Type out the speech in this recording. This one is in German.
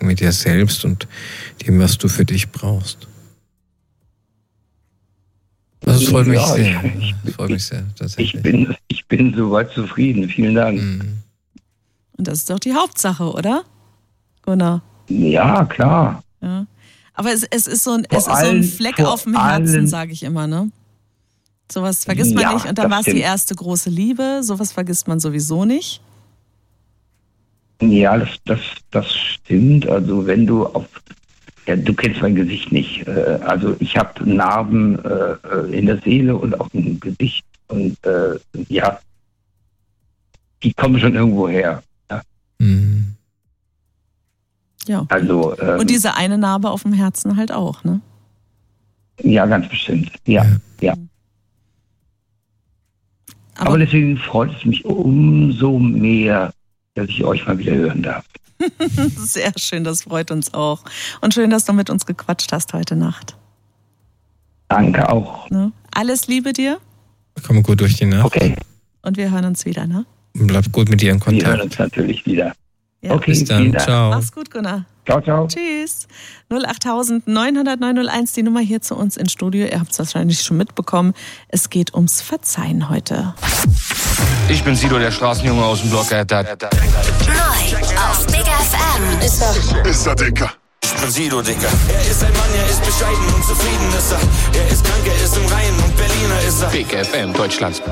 Gedanken mit dir selbst und dem, was du für dich brauchst. Also es freut mich sehr. Es freut mich sehr, tatsächlich. Ich bin soweit zufrieden. Vielen Dank. Und das ist doch die Hauptsache, oder? Gunnar? Ja, klar. Ja. Aber es ist so ein Fleck auf dem Herzen, sage ich immer, ne? Sowas vergisst man nicht. Und dann war es die erste große Liebe. Sowas vergisst man sowieso nicht. Ja, das stimmt. Also wenn du du kennst mein Gesicht nicht. Also ich habe Narben in der Seele und auch im Gesicht. Und die kommen schon irgendwo her. Ja. Ja. Also, und diese eine Narbe auf dem Herzen halt auch, ne? Ja, ganz bestimmt. Ja. Aber deswegen freut es mich umso mehr, dass ich euch mal wieder hören darf. Sehr schön, das freut uns auch. Und schön, dass du mit uns gequatscht hast heute Nacht. Danke auch. Ne? Alles Liebe dir. Komm gut durch die Nacht. Okay. Und wir hören uns wieder, ne? Und bleib gut mit dir in Kontakt. Wir hören uns natürlich wieder. Ja. Okay, bis dann. Ciao. Mach's gut, Gunnar. Ciao, ciao. Tschüss. 08000 900 901, die Nummer hier zu uns ins Studio. Ihr habt es wahrscheinlich schon mitbekommen. Es geht ums Verzeihen heute. Ich bin Sido, der Straßenjunge aus dem Block. Neu auf Big FM. Ist er dicker? Ich bin Sido, Dicker. Er ist ein Mann, er ist bescheiden und zufrieden ist er. Er ist krank, er ist im Reinen und Berliner ist er. Big FM, Deutschlands